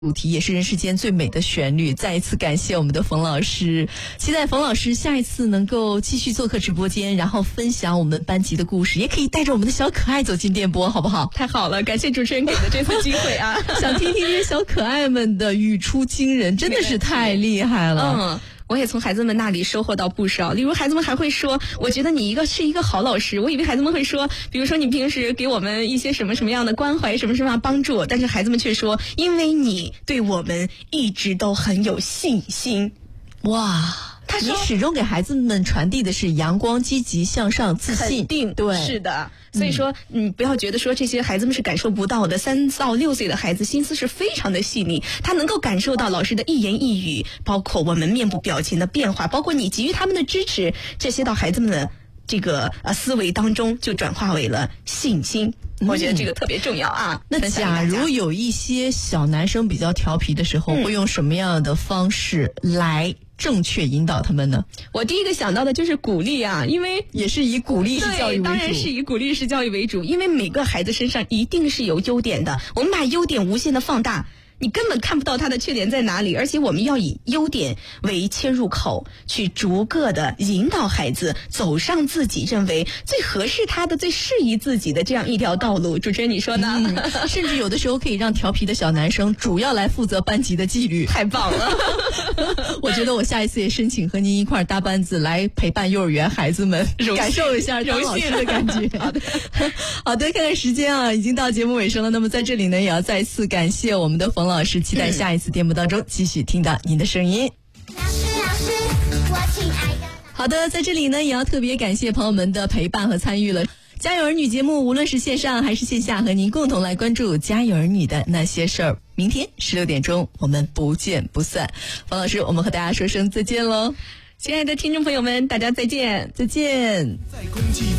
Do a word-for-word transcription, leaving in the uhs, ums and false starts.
主题也是人世间最美的旋律，再一次感谢我们的冯老师，期待冯老师下一次能够继续做客直播间，然后分享我们班级的故事，也可以带着我们的小可爱走进电波，好不好？ 太好了，感谢主持人给的这次机会啊！ 想听听这些小可爱们的语出惊人，真的是太厉害了。 嗯。我也从孩子们那里收获到不少，例如孩子们还会说，我觉得你一个是一个好老师。我以为孩子们会说，比如说你平时给我们一些什么什么样的关怀，什么什么样的帮助，但是孩子们却说，因为你对我们一直都很有信心。 哇，他你始终给孩子们传递的是阳光、积极向上、自信。 肯定对， 是的。所以说，你、嗯、不要觉得说这些孩子们是感受不到的。三到六岁的孩子心思是非常的细腻，他能够感受到老师的一言一语，包括我们面部表情的变化，包括你给予他们的支持，这些到孩子们的这个呃思维当中就转化为了信心。嗯、我觉得这个特别重要啊。 那假如有一些小男生比较调皮的时候，嗯、会用什么样的方式来正确引导他们呢？ 我第一个想到的就是鼓励啊，因为也是以鼓励式教育为主。 当然是以鼓励式教育为主，因为每个孩子身上一定是有优点的，我们把优点无限的放大，你根本看不到他的缺点在哪里，而且我们要以优点为切入口，去逐个的引导孩子走上自己认为最合适他的、最适宜自己的这样一条道路。主持人你说呢？ 嗯、甚至有的时候可以让调皮的小男生主要来负责班级的纪律。 太棒了！ 我觉得我下一次也申请和您一块搭班子来陪伴幼儿园孩子们，感受一下当老师的感觉。好的，好的，看看时间啊，已经到节目尾声了。那么在这里呢，也要再次感谢我们的冯老师，期待下一次节目当中继续听到您的声音。老师老师，我亲爱的。好的，在这里呢，也要特别感谢朋友们的陪伴和参与了。家有儿女节目无论是线上还是线下，和您共同来关注家有儿女的那些事儿。明天十六点钟我们不见不散。冯老师，我们和大家说声再见喽。 亲爱的听众朋友们，大家再见， 再见。在空气